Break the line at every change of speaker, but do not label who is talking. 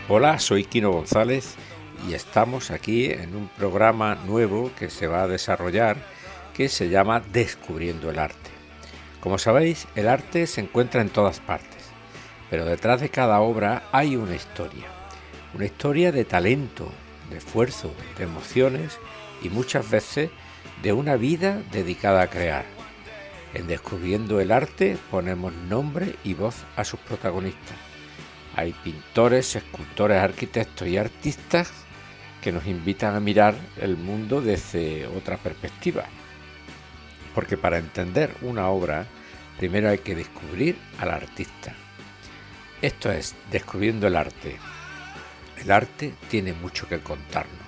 Hola, soy Quino González y estamos aquí en un programa nuevo que se va a desarrollar que se llama Descubriendo el Arte. Como sabéis, el arte se encuentra en todas partes, pero detrás de cada obra hay una historia de talento, de esfuerzo, de emociones y muchas veces de una vida dedicada a crear. En Descubriendo el Arte ponemos nombre y voz a sus protagonistas. Hay pintores, escultores, arquitectos y artistas que nos invitan a mirar el mundo desde otra perspectiva. Porque para entender una obra, primero hay que descubrir al artista. Esto es Descubriendo el Arte. El arte tiene mucho que contarnos.